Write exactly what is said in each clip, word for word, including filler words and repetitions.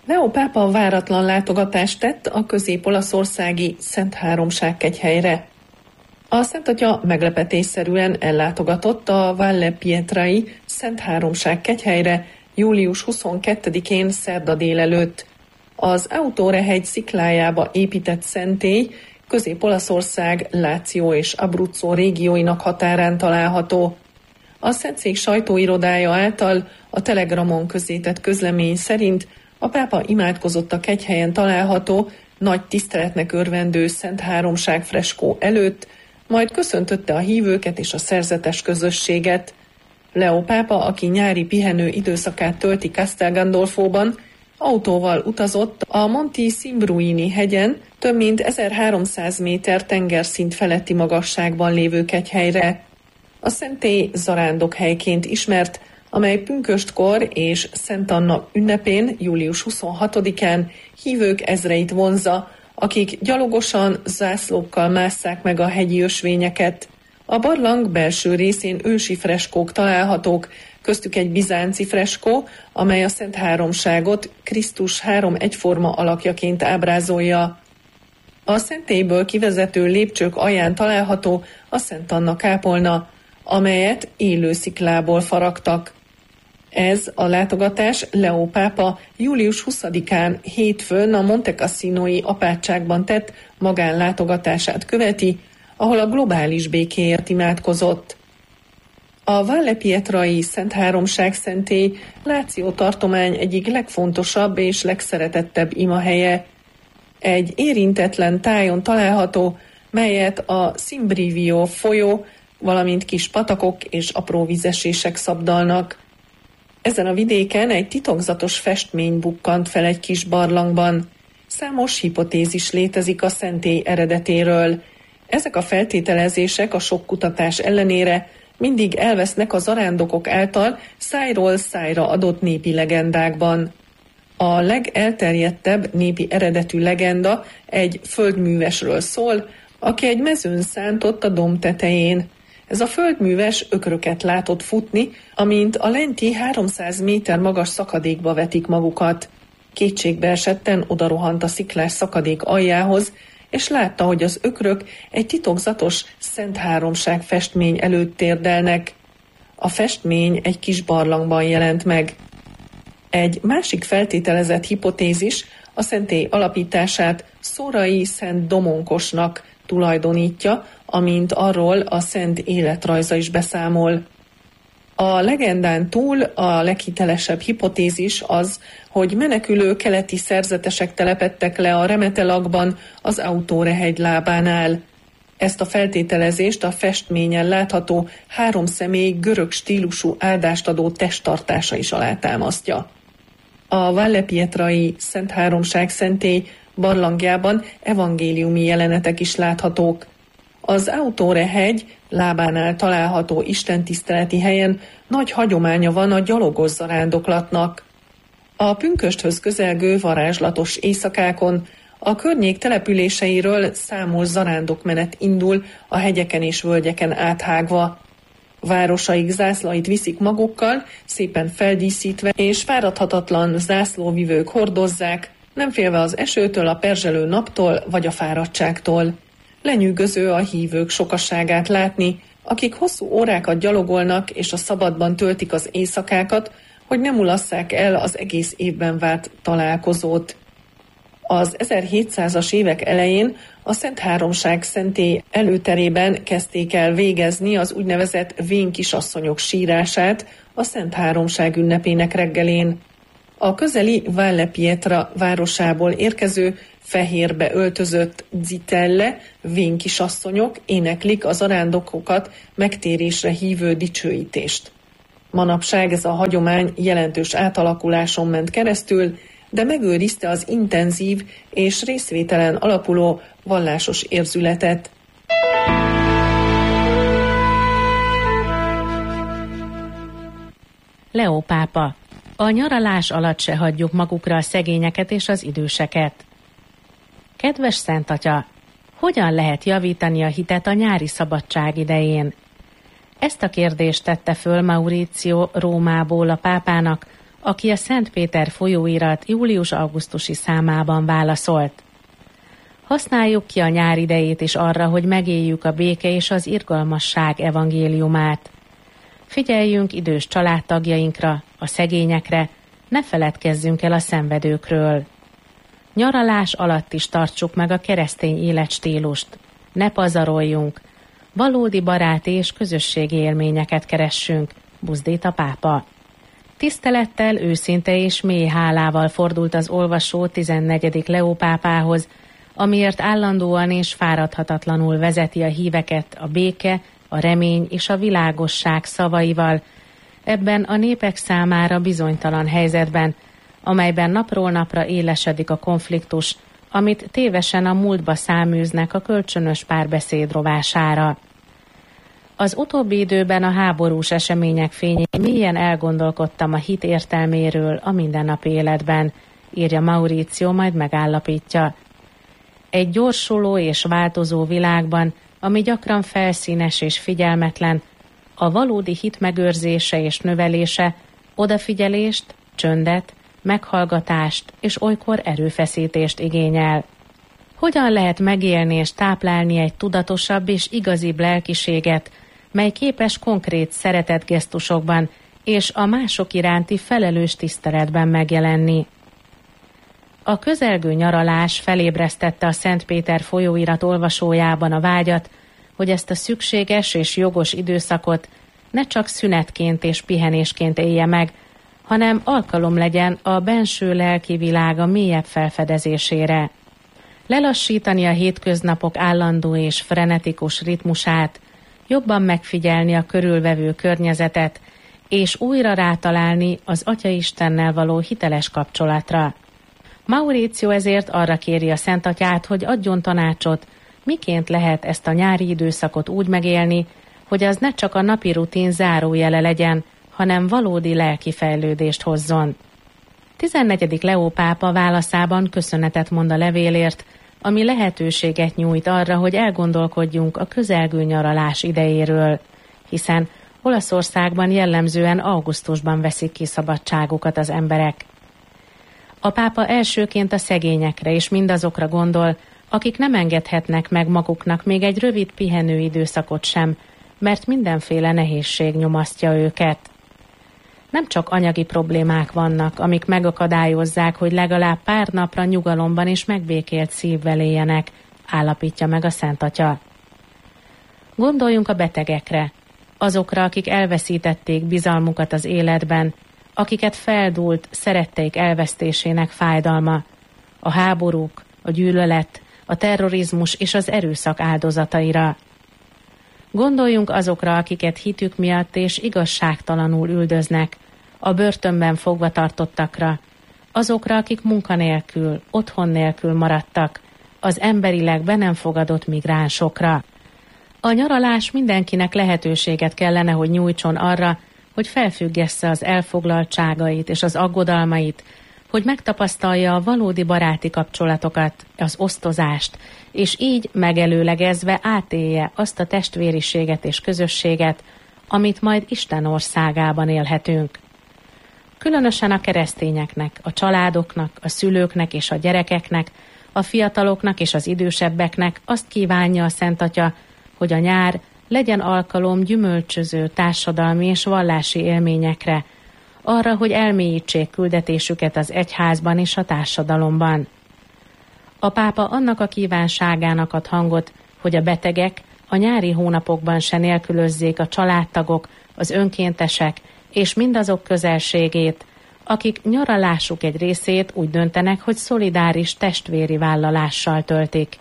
Leó pápa váratlan látogatást tett a közép-olaszországi Szent Háromság kegyhelyre. A Szent Atya meglepetésszerűen ellátogatott a Valle Pietrai Szent Háromság kegyhelyre július huszonkettedikén szerda délelőtt. Az Autore-hegy sziklájába épített szentély Közép-Olaszország Láció és Abruzzo régióinak határán található. A Szentszék sajtóirodája által a Telegramon közzétett közlemény szerint a pápa imádkozott a kegyhelyen található, nagy tiszteletnek örvendő Szent Háromság freskó előtt, majd köszöntötte a hívőket és a szerzetes közösséget. Leó pápa, aki nyári pihenő időszakát tölti Castel Gandolfóban, autóval utazott a Monti Simbruini hegyen, több mint ezerháromszáz méter tengerszint feletti magasságban lévő kegyhelyre. A szentély zarándokhelyként ismert, amely pünköstkor és Szent Anna ünnepén, július huszonhatodikán hívők ezreit vonzza, akik gyalogosan, zászlókkal másszák meg a hegyi ösvényeket. A barlang belső részén ősi freskók találhatók, köztük egy bizánci freskó, amely a Szent Háromságot Krisztus három egyforma alakjaként ábrázolja. A szentélyből kivezető lépcsők alján található a Szent Anna kápolna, amelyet élő sziklából faragtak. Ez a látogatás Leó pápa július huszadikán hétfőn a Monte Cassinoi apátságban tett magánlátogatását követi, ahol a globális békéért imádkozott. A Valle Pietrai Szent Háromság szentély Láció tartomány egyik legfontosabb és legszeretettebb imahelye. Egy érintetlen tájon található, melyet a Simbrivio folyó, valamint kis patakok és apró vízesések szabdalnak. Ezen a vidéken egy titokzatos festmény bukkant fel egy kis barlangban. Számos hipotézis létezik a szentély eredetéről. Ezek a feltételezések a sok kutatás ellenére mindig elvesznek a zarándokok által szájról szájra adott népi legendákban. A legelterjedtebb népi eredetű legenda egy földművesről szól, aki egy mezőn szántott a domb tetején. Ez a földműves ökröket látott futni, amint a lenti háromszáz méter magas szakadékba vetik magukat. Kétségbe esetten odarohant a sziklás szakadék aljához, és látta, hogy az ökrök egy titokzatos Szent Háromság festmény előtt térdelnek. A festmény egy kis barlangban jelent meg. Egy másik feltételezett hipotézis a szentély alapítását Szórai Szent Domonkosnak tulajdonítja, amint arról a szent életrajza is beszámol. A legendán túl a leghitelesebb hipotézis az, hogy menekülő keleti szerzetesek telepedtek le a Remetelakban az Autore-hegy lábánál. Ezt a feltételezést a festményen látható három személy görög stílusú áldást adó testtartása is alátámasztja. A Valle Pietrai Szent Háromság szentély barlangjában evangéliumi jelenetek is láthatók. Az Autore-hegy lábánál található istentiszteleti helyen nagy hagyománya van a gyalogos zarándoklatnak. A pünkösthöz közelgő varázslatos éjszakákon a környék településeiről számos zarándokmenet indul a hegyeken és völgyeken áthágva. Városaik zászlait viszik magukkal, szépen feldíszítve, és fáradhatatlan zászlóvivők hordozzák, nem félve az esőtől, a perzselő naptól vagy a fáradtságtól. Lenyűgöző a hívők sokasságát látni, akik hosszú órákat gyalogolnak és a szabadban töltik az éjszakákat, hogy ne mulasszák el az egész évben várt találkozót. Az ezerhétszázas évek elején a Szent Háromság szentély előterében kezdték el végezni az úgynevezett vén-kisasszonyok sírását a Szent Háromság ünnepének reggelén. A közeli Valle Pietra városából érkező fehérbe öltözött zitelle, vén-kisasszonyok éneklik az zarándokokat megtérésre hívő dicsőítést. Manapság ez a hagyomány jelentős átalakuláson ment keresztül, de megőrizte az intenzív és részvételen alapuló vallásos érzületet. Leó pápa. A nyaralás alatt se hagyjuk magukra a szegényeket és az időseket. Kedves Szent Atya, hogyan lehet javítani a hitet a nyári szabadság idején? Ezt a kérdést tette föl Mauricio Rómából a pápának aki a Szent Péter folyóirat július-augusztusi számában válaszolt. Használjuk ki a nyár idejét is arra, hogy megéljük a béke és az irgalmasság evangéliumát. Figyeljünk idős családtagjainkra, a szegényekre, ne feledkezzünk el a szenvedőkről. Nyaralás alatt is tartsuk meg a keresztény életstílust. Ne pazaroljunk. Valódi baráti és közösségi élményeket keressünk, buzdít a pápa. Tisztelettel, őszinte és mély hálával fordult az olvasó tizennegyedik Leó pápához, amiért állandóan és fáradhatatlanul vezeti a híveket a béke, a remény és a világosság szavaival, ebben a népek számára bizonytalan helyzetben, amelyben napról napra élesedik a konfliktus, amit tévesen a múltba száműznek a kölcsönös párbeszéd rovására. Az utóbbi időben a háborús események fényén mélyen elgondolkodtam a hit értelméről a mindennapi életben, írja Mauricio, majd megállapítja. Egy gyorsuló és változó világban, ami gyakran felszínes és figyelmetlen, a valódi hit megőrzése és növelése odafigyelést, csöndet, meghallgatást és olykor erőfeszítést igényel. Hogyan lehet megélni és táplálni egy tudatosabb és igazibb lelkiséget, mely képes konkrét szeretetgesztusokban és a mások iránti felelős tiszteletben megjelenni? A közelgő nyaralás felébresztette a Szent Péter folyóirat olvasójában a vágyat, hogy ezt a szükséges és jogos időszakot ne csak szünetként és pihenésként élje meg, hanem alkalom legyen a benső lelki világa mélyebb felfedezésére. Lelassítani a hétköznapok állandó és frenetikus ritmusát, jobban megfigyelni a körülvevő környezetet, és újra rátalálni az Atyaistennel való hiteles kapcsolatra. Mauricio ezért arra kéri a Szent Atyát, hogy adjon tanácsot, miként lehet ezt a nyári időszakot úgy megélni, hogy az ne csak a napi rutin zárójele legyen, hanem valódi lelki fejlődést hozzon. tizennegyedik Leó pápa válaszában köszönetet mond a levélért, ami lehetőséget nyújt arra, hogy elgondolkodjunk a közelgő nyaralás idejéről, hiszen Olaszországban jellemzően augusztusban veszik ki szabadságukat az emberek. A pápa elsőként a szegényekre és mindazokra gondol, akik nem engedhetnek meg maguknak még egy rövid pihenő időszakot sem, mert mindenféle nehézség nyomasztja őket. Nem csak anyagi problémák vannak, amik megakadályozzák, hogy legalább pár napra nyugalomban és megbékélt szívvel éljenek, állapítja meg a Szent Atya. Gondoljunk a betegekre, azokra, akik elveszítették bizalmukat az életben, akiket feldúlt szeretteik elvesztésének fájdalma, a háborúk, a gyűlölet, a terrorizmus és az erőszak áldozataira. Gondoljunk azokra, akiket hitük miatt és igazságtalanul üldöznek, a börtönben fogva tartottakra, azokra, akik munkanélkül, otthon nélkül maradtak, az emberileg be nem fogadott migránsokra. A nyaralás mindenkinek lehetőséget kellene, hogy nyújtson arra, hogy felfüggesse az elfoglaltságait és az aggodalmait, hogy megtapasztalja a valódi baráti kapcsolatokat, az osztozást, és így megelőlegezve átélje azt a testvériséget és közösséget, amit majd Isten országában élhetünk. Különösen a keresztényeknek, a családoknak, a szülőknek és a gyerekeknek, a fiataloknak és az idősebbeknek azt kívánja a Szent Atya, hogy a nyár legyen alkalom gyümölcsöző társadalmi és vallási élményekre, arra, hogy elmélyítsék küldetésüket az egyházban és a társadalomban. A pápa annak a kívánságának ad hangot, hogy a betegek a nyári hónapokban se nélkülözzék a családtagok, az önkéntesek és mindazok közelségét, akik nyaralásuk egy részét úgy döntenek, hogy szolidáris testvéri vállalással töltik.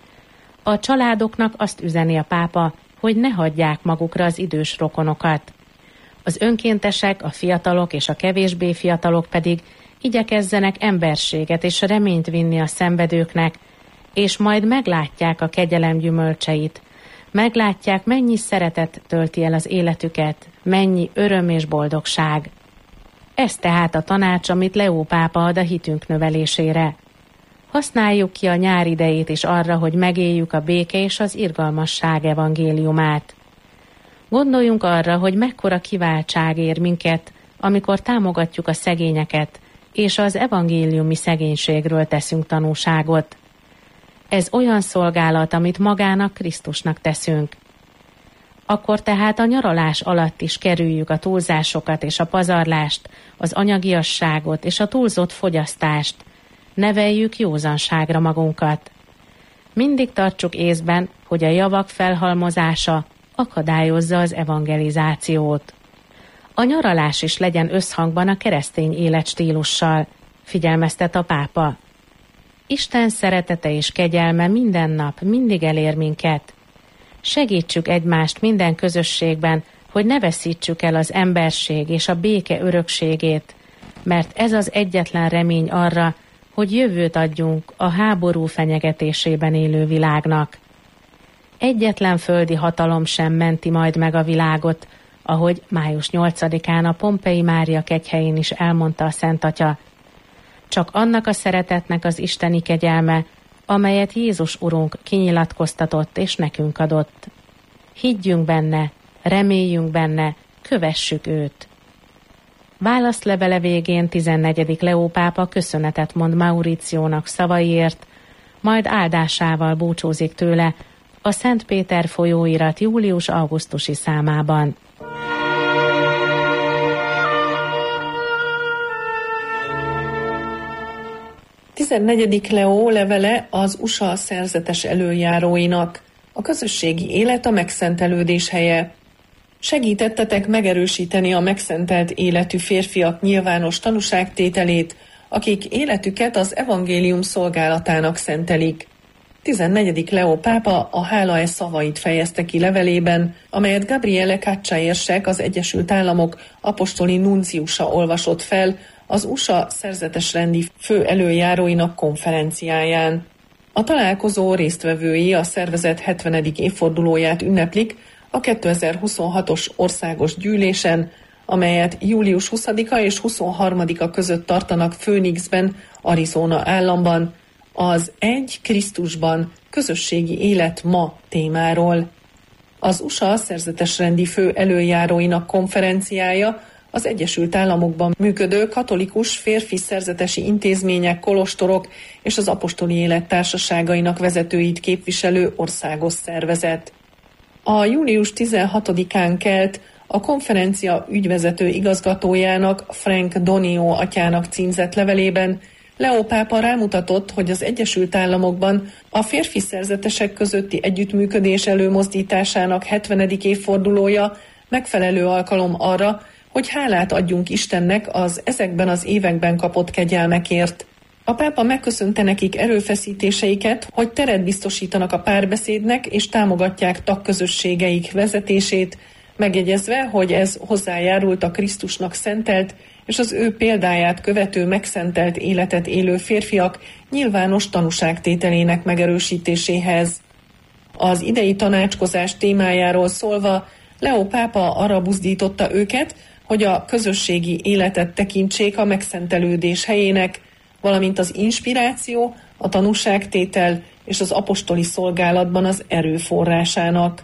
A családoknak azt üzeni a pápa, hogy ne hagyják magukra az idős rokonokat. Az önkéntesek, a fiatalok és a kevésbé fiatalok pedig igyekezzenek emberséget és reményt vinni a szenvedőknek, és majd meglátják a kegyelem gyümölcseit. Meglátják, mennyi szeretet tölti el az életüket, mennyi öröm és boldogság. Ez tehát a tanács, amit Leó pápa ad a hitünk növelésére. Használjuk ki a nyár idejét is arra, hogy megéljük a béke és az irgalmasság evangéliumát. Gondoljunk arra, hogy mekkora kiváltság ér minket, amikor támogatjuk a szegényeket, és az evangéliumi szegénységről teszünk tanúságot. Ez olyan szolgálat, amit magának, Krisztusnak teszünk. Akkor tehát a nyaralás alatt is kerüljük a túlzásokat és a pazarlást, az anyagiasságot és a túlzott fogyasztást. Neveljük józanságra magunkat. Mindig tartsuk észben, hogy a javak felhalmozása akadályozza az evangelizációt. A nyaralás is legyen összhangban a keresztény életstílussal, figyelmeztet a pápa. Isten szeretete és kegyelme minden nap mindig elér minket. Segítsük egymást minden közösségben, hogy ne veszítsük el az emberség és a béke örökségét, mert ez az egyetlen remény arra, hogy jövőt adjunk a háború fenyegetésében élő világnak. Egyetlen földi hatalom sem menti majd meg a világot, ahogy május nyolcadikán a Pompei Mária kegyhelyén is elmondta a Szent Atya. Csak annak a szeretetnek az isteni kegyelme, amelyet Jézus Urunk kinyilatkoztatott és nekünk adott. Higgyünk benne, reméljünk benne, kövessük őt. Válaszlevele végén tizennegyedik Leó pápa köszönetet mond Mauriciónak szavaiért, majd áldásával búcsúzik tőle a Szent Péter folyóirat július-augusztusi számában. tizennegyedik Leó levele az u es á szerzetes elöljáróinak. A közösségi élet a megszentelődés helye. Segítettetek megerősíteni a megszentelt életű férfiak nyilvános tanúságtételét, akik életüket az evangélium szolgálatának szentelik. tizennegyedik Leó pápa a hála-e szavait fejezte ki levelében, amelyet Gabriele Caccia érsek, az Egyesült Államok apostoli nunciusa olvasott fel az u es á szerzetesrendi fő elöljáróinak konferenciáján. A találkozó résztvevői a szervezet hetvenedik évfordulóját ünneplik a kétezer-huszonhatos országos gyűlésen, amelyet július huszadika és huszonharmadika között tartanak Phoenixben, Arizona államban, az Egy Krisztusban közösségi élet ma témáról. Az u es á szerzetesrendi fő elöljáróinak konferenciája az Egyesült Államokban működő katolikus férfi szerzetesi intézmények, kolostorok és az apostoli élet társaságainak vezetőit képviselő országos szervezet. A július tizenhatodikán kelt a konferencia ügyvezető igazgatójának, Frank Donio atyának címzett levelében Leó pápa rámutatott, hogy az Egyesült Államokban a férfi szerzetesek közötti együttműködés előmozdításának hetvenedik évfordulója megfelelő alkalom arra, hogy hálát adjunk Istennek az ezekben az években kapott kegyelmekért. A pápa megköszönte nekik erőfeszítéseiket, hogy teret biztosítanak a párbeszédnek és támogatják tagközösségeik vezetését, megjegyezve, hogy ez hozzájárult a Krisztusnak szentelt és az ő példáját követő megszentelt életet élő férfiak nyilvános tanúságtételének megerősítéséhez. Az idei tanácskozás témájáról szólva Leó pápa arra buzdította őket, hogy a közösségi életet tekintsék a megszentelődés helyének, valamint az inspiráció, a tanúságtétel és az apostoli szolgálatban az erőforrásának.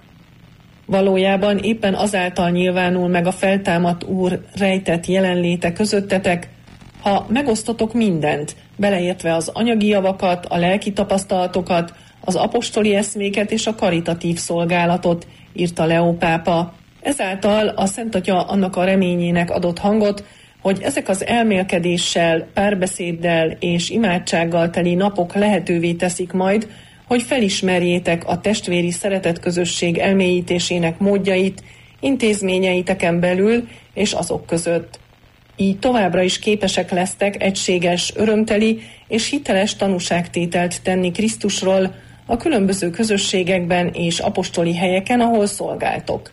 Valójában éppen azáltal nyilvánul meg a feltámadt Úr rejtett jelenléte közöttetek, ha megosztotok mindent, beleértve az anyagi javakat, a lelki tapasztalatokat, az apostoli eszméket és a karitatív szolgálatot, írta Leó pápa. Ezáltal a Szent Atya annak a reményének adott hangot, hogy ezek az elmélkedéssel, párbeszéddel és imádsággal teli napok lehetővé teszik majd, hogy felismerjétek a testvéri szeretetközösség elmélyítésének módjait intézményeiteken belül és azok között. Így továbbra is képesek lesztek egységes, örömteli és hiteles tanúságtételt tenni Krisztusról a különböző közösségekben és apostoli helyeken, ahol szolgáltok.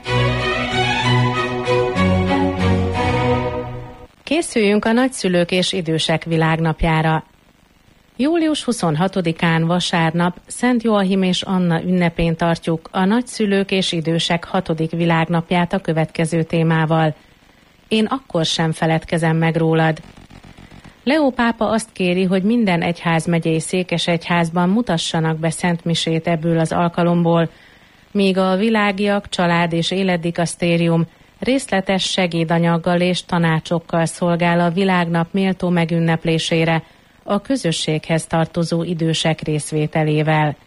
Készüljünk a nagyszülők és idősek világnapjára. július huszonhatodikán vasárnap Szent Joachim és Anna ünnepén tartjuk a nagyszülők és idősek hatodik világnapját a következő témával. Én akkor sem feledkezem meg rólad. Leó pápa azt kéri, hogy minden egyházmegyei székesegyházban mutassanak be szentmisét ebből az alkalomból, míg a világiak, család és életdikasztérium részletes segédanyaggal és tanácsokkal szolgál a világnap méltó megünneplésére a közösséghez tartozó idősek részvételével.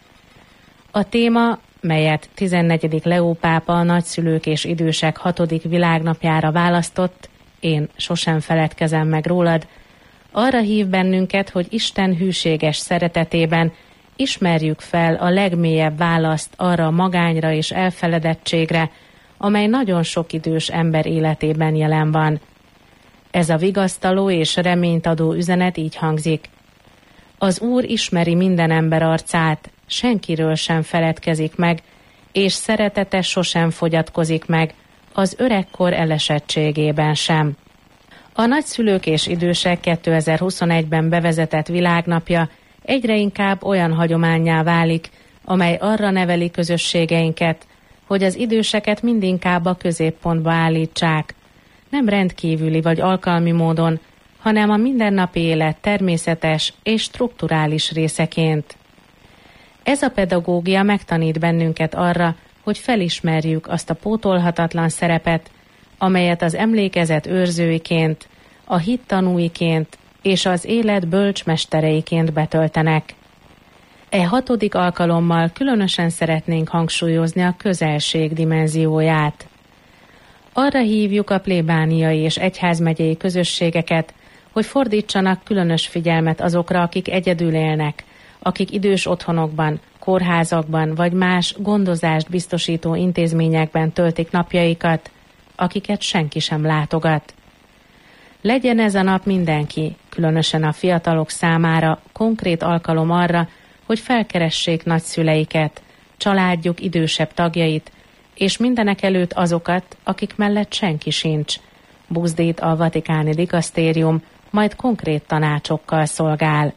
A téma, melyet tizennegyedik Leó pápa a nagyszülők és idősek hatodik világnapjára választott, én sosem feledkezem meg rólad, arra hív bennünket, hogy Isten hűséges szeretetében ismerjük fel a legmélyebb választ arra a magányra és elfeledettségre, amely nagyon sok idős ember életében jelen van. Ez a vigasztaló és reményt adó üzenet így hangzik. Az Úr ismeri minden ember arcát, senkiről sem feledkezik meg, és szeretete sosem fogyatkozik meg, az öregkor elesettségében sem. A nagyszülők és idősek kétezer-huszonegyben bevezetett világnapja egyre inkább olyan hagyománnyá válik, amely arra neveli közösségeinket, hogy az időseket mindinkább a középpontba állítsák. Nem rendkívüli vagy alkalmi módon, hanem a mindennapi élet természetes és strukturális részeként. Ez a pedagógia megtanít bennünket arra, hogy felismerjük azt a pótolhatatlan szerepet, amelyet az emlékezet őrzőiként, a hit tanúiként és az élet bölcsmestereiként betöltenek. E hatodik alkalommal különösen szeretnénk hangsúlyozni a közelség dimenzióját. Arra hívjuk a plébániai és egyházmegyei közösségeket, hogy fordítsanak különös figyelmet azokra, akik egyedül élnek, akik idős otthonokban, kórházakban vagy más gondozást biztosító intézményekben töltik napjaikat, akiket senki sem látogat. Legyen ez a nap mindenki, különösen a fiatalok számára konkrét alkalom arra, hogy felkeressék nagyszüleiket, családjuk idősebb tagjait, és mindenek előtt azokat, akik mellett senki sincs. Buzdít a vatikáni dikasztérium, majd konkrét tanácsokkal szolgál.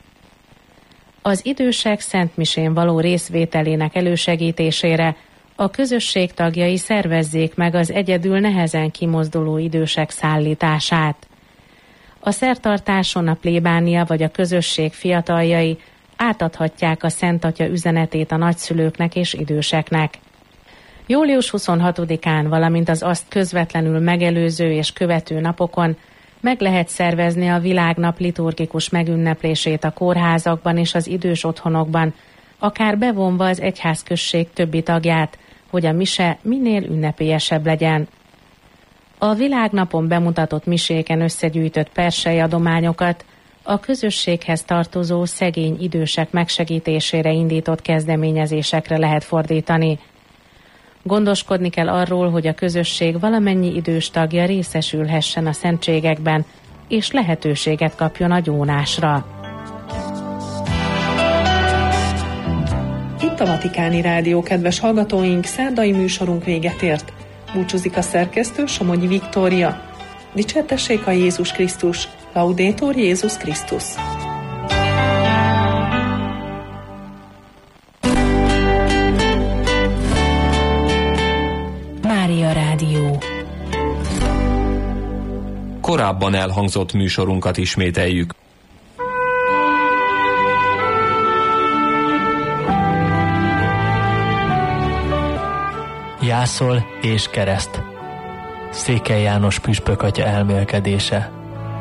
Az idősek szentmisén való részvételének elősegítésére a közösség tagjai szervezzék meg az egyedül nehezen kimozduló idősek szállítását. A szertartáson a plébánia vagy a közösség fiataljai átadhatják a Szent Atya üzenetét a nagyszülőknek és időseknek. július huszonhatodikán, valamint az azt közvetlenül megelőző és követő napokon meg lehet szervezni a világnap liturgikus megünneplését a kórházakban és az idős otthonokban, akár bevonva az egyházközség többi tagját, hogy a mise minél ünnepélyesebb legyen. A világnapon bemutatott miséken összegyűjtött persely adományokat a közösséghez tartozó szegény idősek megsegítésére indított kezdeményezésekre lehet fordítani. Gondoskodni kell arról, hogy a közösség valamennyi idős tagja részesülhessen a szentségekben, és lehetőséget kapjon a gyónásra. Itt a Vatikáni Rádió, kedves hallgatóink, szerdai műsorunk véget ért. Búcsúzik a szerkesztő, Somogyi Viktória. Dicsértessék a Jézus Krisztus! Laudetur Jézus Krisztus! Mária Rádió. Korábban elhangzott műsorunkat ismételjük. Jászol és kereszt. Székely János püspök atya elmélkedése.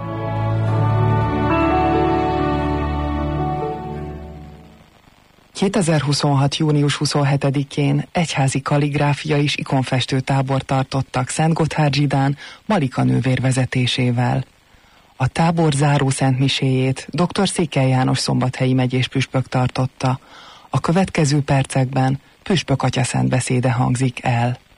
kétezer-huszonhat. június huszonhetedikén egyházi kalligráfia és ikonfestő tábor tartottak Szentgotthárd-Zsidán Malika nővér vezetésével. A tábor záró szentmiséjét dr. Székely János szombathelyi megyés püspök tartotta. A következő percekben püspök atya szentbeszéde hangzik el.